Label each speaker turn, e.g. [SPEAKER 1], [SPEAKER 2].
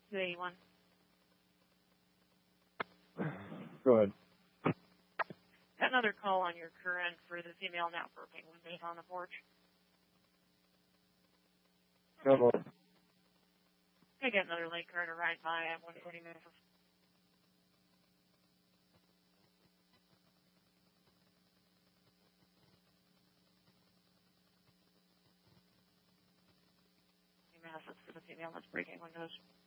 [SPEAKER 1] 281.
[SPEAKER 2] Go ahead.
[SPEAKER 1] Got another call on your current for the female nap working windows on the porch.
[SPEAKER 2] Hello.
[SPEAKER 1] I got another late car to ride by at 140 minutes. For the female that's breaking windows.